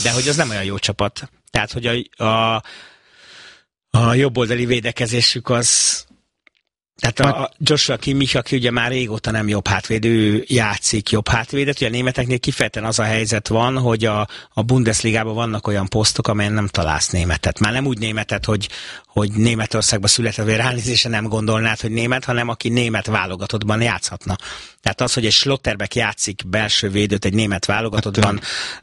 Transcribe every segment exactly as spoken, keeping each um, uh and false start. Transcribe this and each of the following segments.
de hogy az nem olyan jó csapat. Tehát, hogy a, a, a jobboldali védekezésük az... Tehát a Joshua Kimmich, aki ugye már régóta nem jobb hátvéd, ő játszik jobb hátvédet. Ugye a németeknél kifejezetten az a helyzet van, hogy a, a Bundesligában vannak olyan posztok, amelyen nem találsz németet. Már nem úgy németet, hogy, hogy Németországban született, vagy ránézése nem gondolnád, hogy német, hanem aki német válogatottban játszhatna. Tehát az, hogy egy Schlotterbeck játszik belső védőt egy német válogatottban,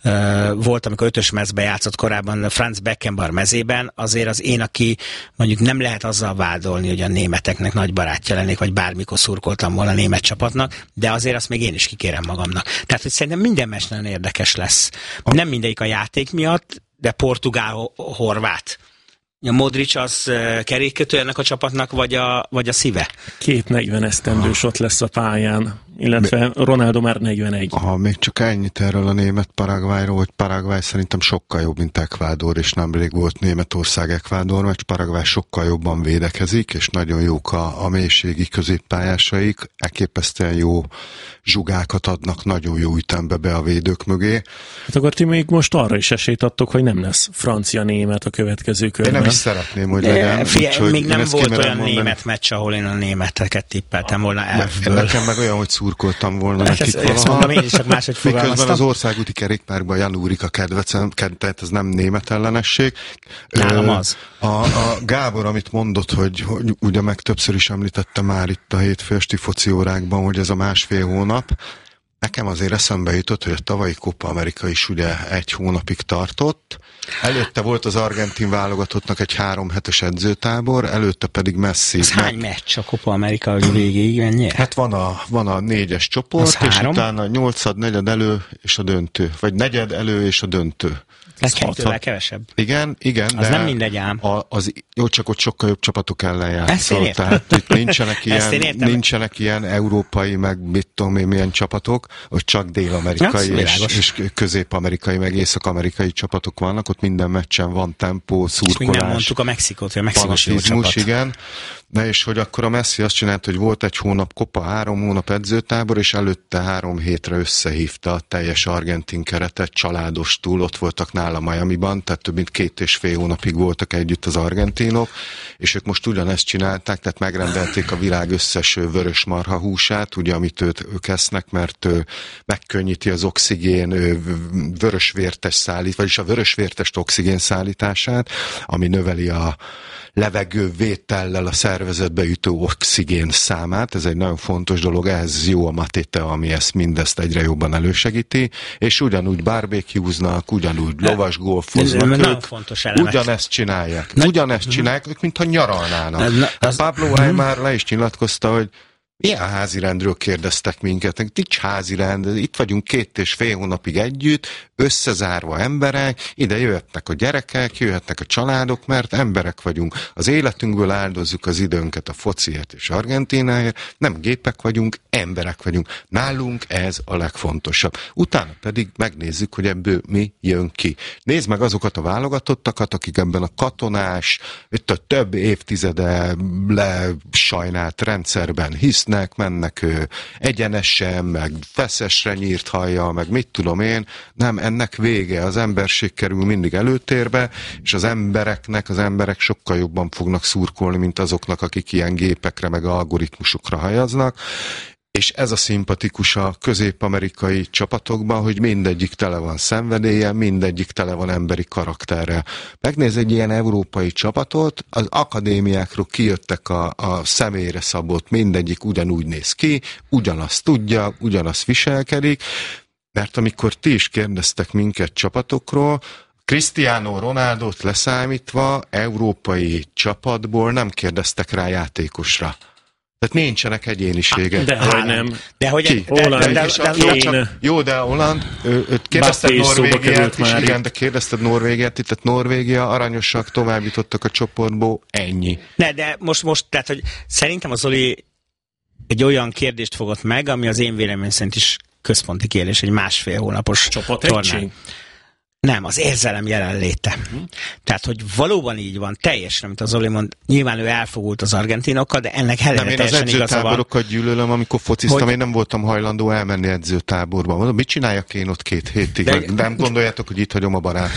uh, volt, amikor ötös mezben játszott korábban Franz Beckenbauer mezében, azért az én, aki mondjuk nem lehet azzal vádolni, hogy a németeknek nagy barátja lennék, vagy bármikor szurkoltam volna a német csapatnak, de azért azt még én is kikérem magamnak. Tehát, hogy szerintem minden meccs nagyon érdekes lesz. Nem mindegyik a játék miatt, de portugál-horvát. A Modric az kerékkötő ennek a csapatnak, vagy a, vagy a szíve? Két negyven esztendős ott lesz a pályán, illetve Ronaldo már negyvenegy. Aha, még csak ennyit erről a német Paraguayról, hogy Paraguay szerintem sokkal jobb, mint Ecuador, és nemrég volt Németország-Ecuador meccs. Paraguay sokkal jobban védekezik, és nagyon jók a, a mélységi középpályásaik, elképesztően jó zsugákat adnak, nagyon jó ütembe be a védők mögé. Hát akkor ti még most arra is esélyt adtok, hogy nem lesz francia-német a következő körben. Én nem is szeretném, hogy legyen. Fie, úgy, még nem volt olyan mondani. Német meccs, ahol én a németeket tippeltem volna elfből. Nekem meg olyan, hogy szurkoltam volna hát nekik ezt, valaha. Ezt mondom, én is csak máshogy fogalmaztam. Miközben az országúti kerékpárban Jan Úrik a kedvencem, tehát ez nem német ellenesség. Nálam az. A, a Gábor, amit mondott, hogy, hogy ugye meg többször is említette már itt a hétfő esti foci órákban, hogy ez a másfél hónap. Nekem azért eszembe jutott, hogy a tavalyi Copa America is ugye egy hónapig tartott. Előtte volt az argentin válogatottnak egy három hetes edzőtábor, előtte pedig Messi. Ez meg... hány meccs a Copa America, hogy végéig mennyi? Hát van a, van a négyes csoport, és három? Utána nyolcad, negyed elő és a döntő. Vagy negyed elő és a döntő. Kettővel kevesebb. Igen, igen. Az de nem mindegy ám. A, az, jó, csak ott sokkal jobb csapatok ellen játszol. Tehát itt nincsenek ilyen, nincsenek ilyen európai, meg mit tudom én, milyen csapatok, hogy csak dél-amerikai és, és közép-amerikai, meg észak-amerikai csapatok vannak, ott minden meccsen van tempó, szurkolás. És még nem mondtuk a Mexikót, hogy a Mexikós jó csapat. Igen. Na és hogy akkor a Messi azt csinált, hogy volt egy hónap Copa, három hónap edzőtábor, és előtte három hétre összehívta a teljes argentin keretet, családostul, ott voltak nála Miamiban, tehát több mint két és fél hónapig voltak együtt az argentinok, és ők most ugyanezt csinálták, tehát megrendelték a világ összes vörös marha húsát, ugye, amit őt, ők esznek, mert ő megkönnyíti az oxigén vörösvértes szállít, vagyis a vörösvértest oxigén szállítását, ami növeli a levegő vétellel a szervezetbe jutó oxigén számát, ez egy nagyon fontos dolog, ez jó a matéte, ami ezt mindezt egyre jobban elősegíti, és ugyanúgy barbecue-znak, ugyanúgy lovas golfoznak, ők ugyanezt csinálják. Ugyanezt csinálják, ők mintha nyaralnának. Hát Pablo Aymar le is nyilatkozta, hogy milyen házirendről kérdeztek minket? Nincs házirend, itt vagyunk két és fél hónapig együtt, összezárva emberek, ide jöhetnek a gyerekek, jöhetnek a családok, mert emberek vagyunk. Az életünkből áldozzuk az időnket a fociért és Argentináért, nem gépek vagyunk, emberek vagyunk. Nálunk ez a legfontosabb. Utána pedig megnézzük, hogy ebből mi jön ki. Nézd meg azokat a válogatottakat, akik ebben a katonás, itt a több évtizede lesajnált rendszerben hisznek, mennek ő, egyenesen, meg feszesre nyírt hajjal, meg mit tudom én, nem, ennek vége, az emberség kerül mindig előtérbe, és az embereknek, az emberek sokkal jobban fognak szurkolni, mint azoknak, akik ilyen gépekre, meg algoritmusokra hajaznak, és ez a szimpatikus a közép-amerikai csapatokban, hogy mindegyik tele van szenvedéllyel, mindegyik tele van emberi karakterrel. Megnéz egy ilyen európai csapatot, az akadémiákról kijöttek a, a személyre szabott, mindegyik ugyanúgy néz ki, ugyanazt tudja, ugyanazt viselkedik, mert amikor ti is kérdeztek minket csapatokról, Cristiano Ronaldot leszámítva európai csapatból nem kérdeztek rá játékosra. Tehát nincsenek egyéniségek. De hogy nem. De hogy Ki? Holland, de, de, jó, csak, jó, de Holland, őt kérdezted Norvégiát is, igen, de kérdezted Norvégiát, itt Norvégia, aranyosak, tovább jutottak a csoportból, ennyi. Ne, de most, most, tehát, hogy szerintem a Zoli egy olyan kérdést fogott meg, ami az én vélemény szerint is központi kérdés, egy másfél hónapos tornán. Nem, az érzelem jelenléte. Uh-huh. Tehát, hogy valóban így van, teljesen, amit az Zoli mond, nyilván ő elfogult az argentinokkal, de ennek ellenére teljesen igaza van. Nem, én az edzőtáborokat gyűlölöm, amikor fociztam, hogy... én nem voltam hajlandó elmenni edzőtáborba. Mondom, mit csináljak én ott két hétig? De... Nem gondoljátok, hogy itt hagyom a barát.